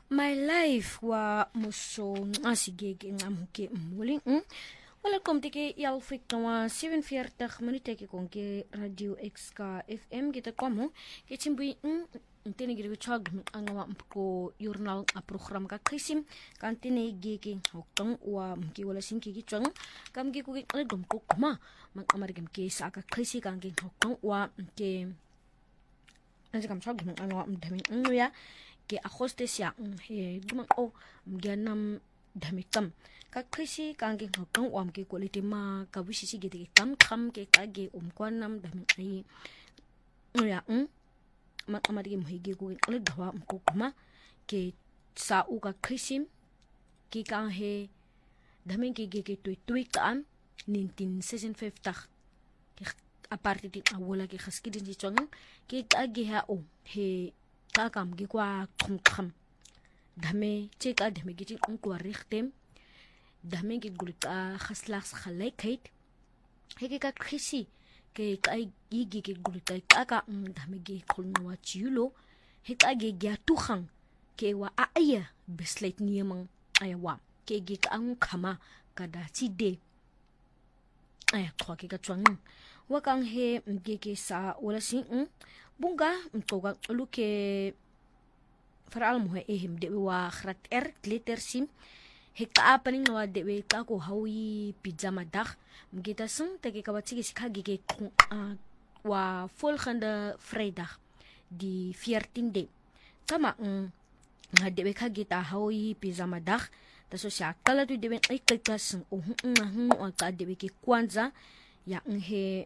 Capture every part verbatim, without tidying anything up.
My life wa muso asigege ngamuke muli welcome tike yalfik tawa seven veertig minute ke konke radio X K F M kita kwamo ke chimbi ntene gire chag angawa ko journal a program ka krisim kan tene gege hokang wa mki wala sinki gi chang kam gi ku gi dom ko kuma man amar gem ke sa ka krisi kan gi hokang wa ke anje kam chag angawa mdami nguya ke a hostess ya he dum o mganam damikam ka krisi kange ngokang wam ke quality ma ka wishi si gede kam kam ke kage um kwanam dami ai ya um ma amadi mo hige ko le dawa ko kuma ke sa u ka krisim ke kan he dami ke ge ke tu tu kan nineteen sixty-five ke a partir di awala ke khaskidin di chong ke kage ha o he kam gi kwa khum kham dame che ka dame gi tin ko richtem dame gi gulta khaslax khalekait hege ka khisi ke ka gi gi gi gulta ka ka dame gi khulwa chiulo he ka gi ga tu khang ke wa aya beslet niemang ayawa ke gi ka ang khama kada chi de aya kwa ke ka chwang wa kang he ge ke sa wala sin bunga mtoga luke faral mo ehim de wa khrat er glitter sim he ka apaning wa de we ka ko hawi pizza madag mgita sung tege ka watsi si khagi ke wa volgende vrijdag die veertien de tama nga de we khagi ta hawi pizza madag da so sha kala tu de we ai ka sung o hu o ka de we ke kwanza ya he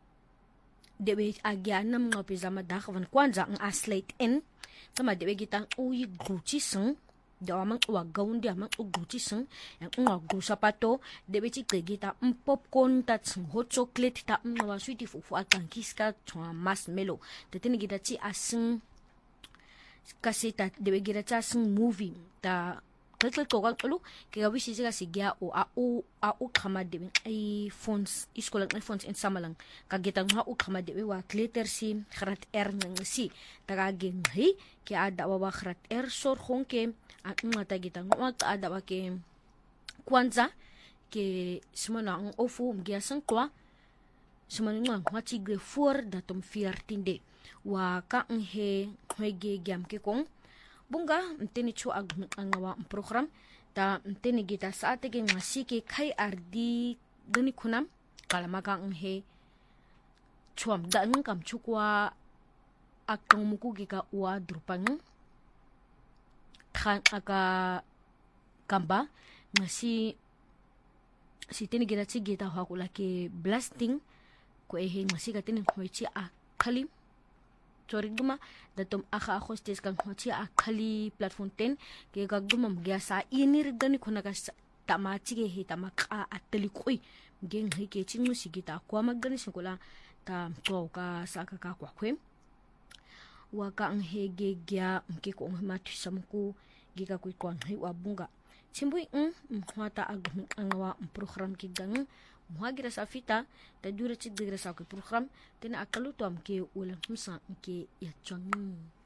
dewe agyanam nga pizama dak van kwanza ang aslate in sama dewe gitang uyi gruchi sung dawa mang uwa gaun dia mang u gruchi sung yang nga gru sapato dewe chi gita um popcorn tat sung hot chocolate ta um wa sweetie fufu akang kiska chwa marshmallow tatini gita chi asung kasi ta dewe gita cha sung movie ta kekek ko kan lu ke gawi si si gya o a o a o khama de ai phones iskola ai phones in samalang kagitang ha o khama de wa glitter si khrat er ng si tagagin hi ke ada wa khrat er sor khong ke at ngata gitang wa ada wa ke kwanza ke simana ang ofu gya sang kwa simana ng wa chi gre for datum veertien de wa ka ng he hoige gyam ke kong bunga mteni chu ag angawa program ta mteni gita sa ate ge ngasi ke khai ardi gani khunam kalamaga he chuam da ng kam chukwa akong muku ge ka wa drupang khan aka kamba ngasi si teni gita chi gita ha kula ke blasting ko e he ngasi ka teni hoichi a khalim Choriguma datum aka hostes kang hochi akali platform ten ke gagduma mgyasa inir gani khuna ka tamachi ge hita maka ateli koi gen he ke chingu sigita kwa magani singula ta to ka saka ka kwa kwem wa ka ang he ge gya mke ko ma thisamku ge ka kui kwang he wa bunga chimbui um hwata ag angwa program ki gang muhagira safita ta dura chi digra sa ko program tena akaluto am ke ulang musa ke ya chang